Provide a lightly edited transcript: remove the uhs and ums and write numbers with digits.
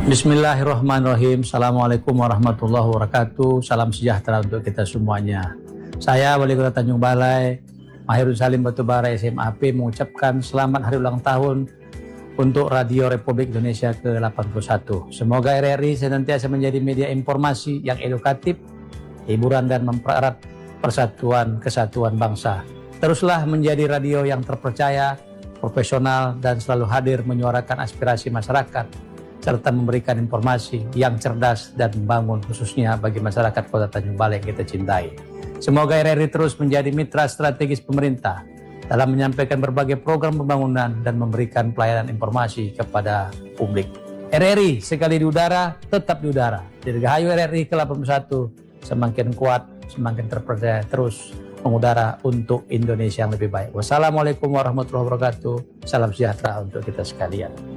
Bismillahirrahmanirrahim. Assalamualaikum warahmatullahi wabarakatuh. Salam sejahtera untuk kita semuanya. Saya Wali Kota Tanjung Balai, Mahirul Salim Batubara SMAP mengucapkan selamat hari ulang tahun untuk Radio Republik Indonesia ke-81. Semoga RRI senantiasa menjadi media informasi yang edukatif, hiburan dan mempererat persatuan kesatuan bangsa. Teruslah menjadi radio yang terpercaya, profesional dan selalu hadir menyuarakan aspirasi masyarakat serta memberikan informasi yang cerdas dan membangun khususnya bagi masyarakat Kota Tanjung Balai yang kita cintai. Semoga RRI terus menjadi mitra strategis pemerintah dalam menyampaikan berbagai program pembangunan dan memberikan pelayanan informasi kepada publik. RRI sekali di udara, tetap di udara. Dirgahayu RRI ke-81 semakin kuat, semakin terpercaya terus mengudara untuk Indonesia yang lebih baik. Wassalamualaikum warahmatullahi wabarakatuh. Salam sejahtera untuk kita sekalian.